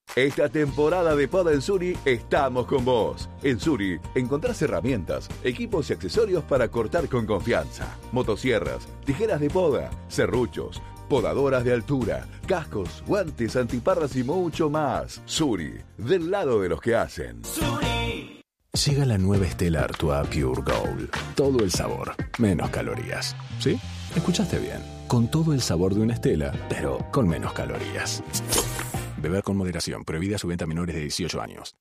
Esta temporada de poda en Suri estamos con vos. En Suri encontrás herramientas, equipos y accesorios para cortar con confianza. Motosierras, tijeras de poda, serruchos, podadoras de altura, cascos, guantes, antiparras y mucho más. Suri, del lado de los que hacen. Suri. Llega la nueva Stella Artois Pure Gold. Todo el sabor, menos calorías. ¿Sí? Escuchaste bien. Con todo el sabor de una Stella, pero con menos calorías. Beber con moderación. Prohibida su venta a menores de 18 años.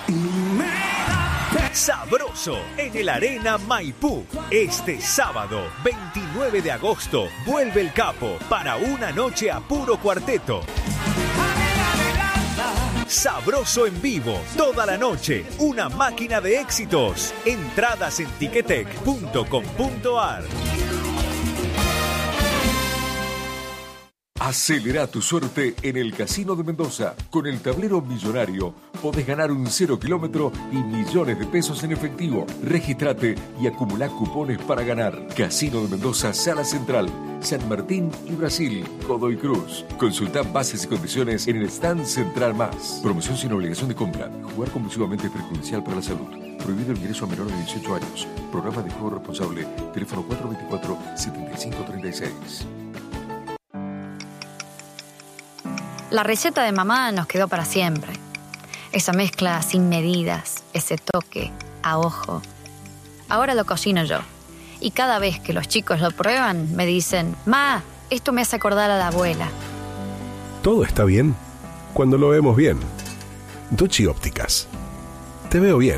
Sabroso en el Arena Maipú. Este sábado, 29 de agosto, vuelve el Capo para una noche a puro cuarteto. Sabroso en vivo, toda la noche, una máquina de éxitos. Entradas en ticketek.com.ar. Acelera tu suerte en el Casino de Mendoza. Con el tablero millonario podés ganar un 0 kilómetro y millones de pesos en efectivo. Regístrate y acumulá cupones para ganar. Casino de Mendoza, Sala Central, San Martín y Brasil, Godoy Cruz. Consulta bases y condiciones en el stand Central Más. Promoción sin obligación de compra. Jugar compulsivamente es perjudicial para la salud. Prohibido el ingreso a menores de 18 años. Programa de juego responsable. Teléfono 424-7536. La receta de mamá nos quedó para siempre. Esa mezcla sin medidas, ese toque a ojo. Ahora lo cocino yo. Y cada vez que los chicos lo prueban, me dicen: "Ma, esto me hace acordar a la abuela". Todo está bien cuando lo vemos bien. Duchi Ópticas. Te veo bien.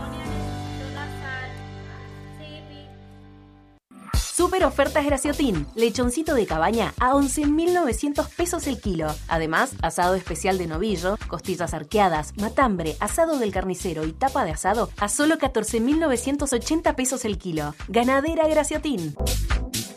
Super ofertas Graciotin. Lechoncito de cabaña a 11.900 pesos el kilo. Además, asado especial de novillo, costillas arqueadas, matambre, asado del carnicero y tapa de asado a solo 14.980 pesos el kilo. Ganadera Graciotin.